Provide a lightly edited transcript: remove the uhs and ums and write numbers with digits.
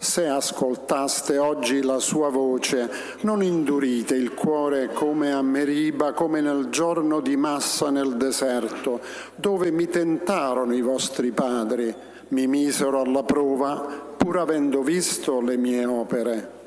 Se ascoltaste oggi la sua voce, non indurite il cuore come a Meriba, come nel giorno di Massa nel deserto, dove mi tentarono i vostri padri, mi misero alla prova, pur avendo visto le mie opere.